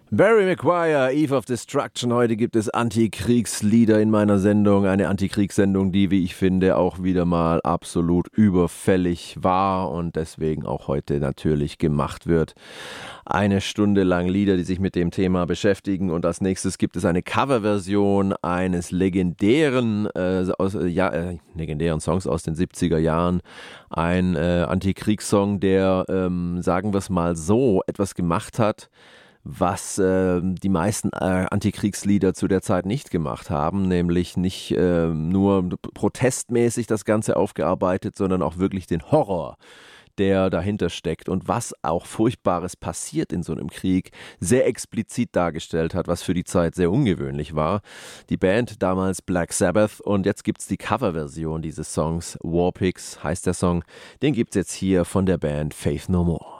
Barry McGuire, Eve of Destruction. Heute gibt es Antikriegslieder in meiner Sendung. Eine Antikriegssendung, die, wie ich finde, auch wieder mal absolut überfällig war und deswegen auch heute natürlich gemacht wird. Eine Stunde lang Lieder, die sich mit dem Thema beschäftigen. Und als nächstes gibt es eine Coverversion eines legendären Songs aus den 70er Jahren. Ein Antikriegssong, der, sagen wir es mal so, etwas gemacht hat, was die meisten Antikriegslieder zu der Zeit nicht gemacht haben, nämlich nicht nur protestmäßig das Ganze aufgearbeitet, sondern auch wirklich den Horror, der dahinter steckt und was auch Furchtbares passiert in so einem Krieg, sehr explizit dargestellt hat, was für die Zeit sehr ungewöhnlich war. Die Band damals Black Sabbath und jetzt gibt es die Coverversion dieses Songs, War Pigs heißt der Song, den gibt es jetzt hier von der Band Faith No More.